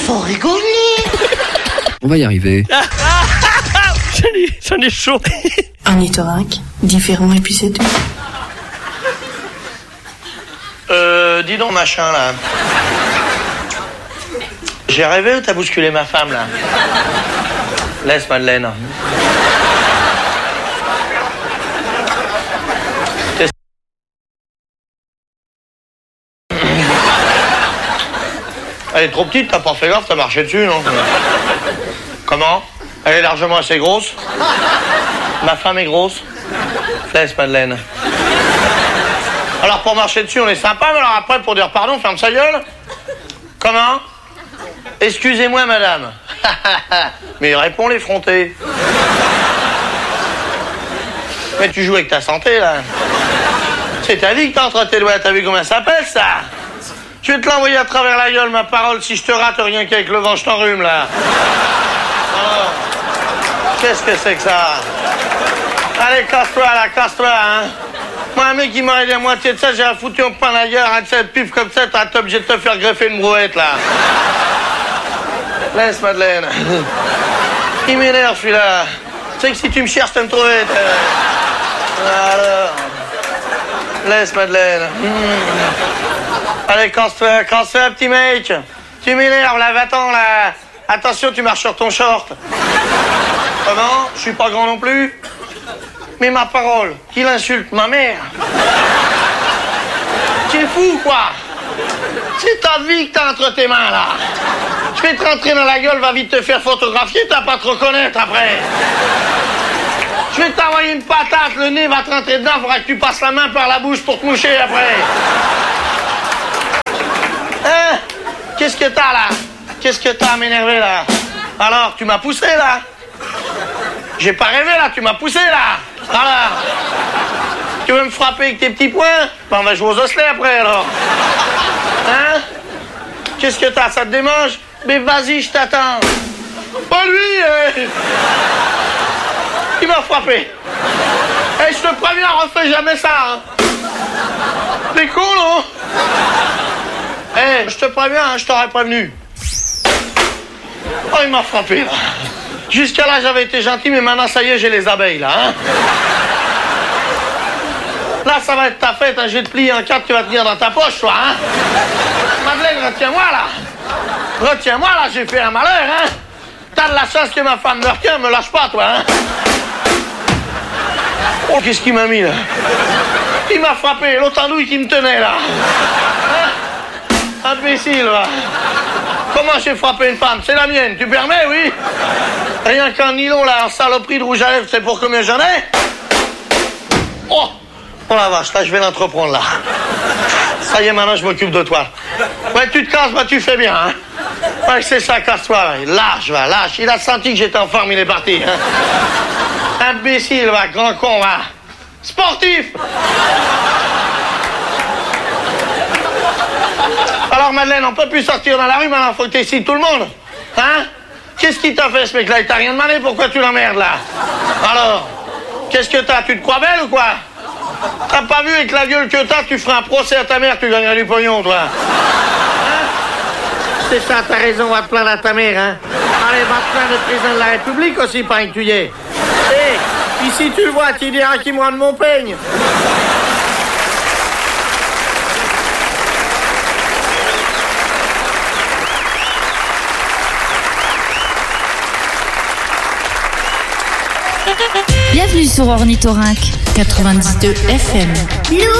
faut rigoler. On va y arriver. J'en ai chaud. Ornithorynque, différent et puis c'est tout. Dis donc machin là. J'ai rêvé ou t'as bousculé ma femme là? Laisse Madeleine. Elle est trop petite, t'as pas fait gaffe, t'as marché dessus, non? Comment? Elle est largement assez grosse. Ma femme est grosse. Laisse Madeleine. Alors pour marcher dessus, on est sympa, mais alors après pour dire pardon, ferme sa gueule. Comment? Excusez-moi madame. Mais réponds l'effronté. Mais tu joues avec ta santé là. C'est ta vie que t'as entre tes doigts, t'as vu comment ça pèse ça? Je vais te l'envoyer à travers la gueule, ma parole, si je te rate rien qu'avec le vent, je t'enrhume là. Oh. Qu'est-ce que c'est que ça? Allez, casse-toi là, casse-toi, hein. Moi, un mec qui m'aurait dit à moitié de ça, j'ai foutu au point d'ailleurs, un de ces pif comme ça, t'es obligé de te faire greffer une brouette là. Laisse Madeleine. Il m'énerve celui-là. Tu sais que si tu me cherches, tu vas me trouver. Alors. Laisse Madeleine. Allez, casse-toi, petit mec. Tu m'énerves là, va-t'en là. Attention, tu marches sur ton short. Comment? Je suis pas grand non plus. Mais ma parole, qu'il insulte ma mère. Tu es fou quoi? C'est ta vie que t'as entre tes mains là. Je vais te rentrer dans la gueule, va vite te faire photographier, t'as pas te reconnaître après. Je vais t'envoyer une patate, le nez va te rentrer dedans, faudra que tu passes la main par la bouche pour te moucher après. Hein? Qu'est-ce que t'as là? Qu'est-ce que t'as à m'énerver là? Alors, tu m'as poussé là? J'ai pas rêvé là, tu m'as poussé là. Voilà. Tu veux me frapper avec tes petits poings? Ben on va jouer aux osselets après alors. Hein? Qu'est-ce que t'as? Ça te démange? Mais vas-y, je t'attends. Pas lui, Il m'a frappé. Je te préviens, refais jamais ça, hein. T'es con, non? Je te préviens, hein, je t'aurais prévenu. Oh, il m'a frappé, là. Jusqu'à là, j'avais été gentil, mais maintenant, ça y est, j'ai les abeilles, là, hein. Là, ça va être ta fête, hein. Je vais te plier en quatre, tu vas tenir dans ta poche, toi, hein. Madeleine, retiens-moi, là. Retiens-moi, là, j'ai fait un malheur, hein. T'as de la chance que ma femme me retient, me lâche pas, toi, hein. Oh, qu'est-ce qu'il m'a mis, là? Il m'a frappé, l'autre andouille qui me tenait, là. Hein? Imbécile, va. Comment j'ai frappé une femme? C'est la mienne, tu permets, oui? Rien qu'un nylon, là, en saloperie de rouge à lèvres, c'est pour combien j'en ai? Oh! Oh la vache, là, je vais l'entreprendre, là. Ça y est, maintenant, je m'occupe de toi. Ouais, tu te casses, bah, tu fais bien, hein. Ouais, c'est ça, casse-toi, ouais. Lâche, va, lâche. Il a senti que j'étais en forme, il est parti, hein. Imbécile, va, grand con, va. Sportif! Alors, Madeleine, on peut plus sortir dans la rue, maintenant, faut que t'excites tout le monde. Hein? Qu'est-ce qui t'a fait, ce mec-là? Il t'a rien demandé, pourquoi tu l'emmerdes, là? Alors, qu'est-ce que t'as? Tu te crois belle ou quoi? T'as pas vu avec la gueule que t'as, tu feras un procès à ta mère, tu gagneras du pognon, toi. Hein? C'est ça, t'as raison, va te plaindre à ta mère, hein. Allez, va te plaindre au président de la République aussi, pas que tu y es. Hé, ici tu le vois, tu diras qu'il me rende mon peigne. Bienvenue sur Ornithorynque 92 FM.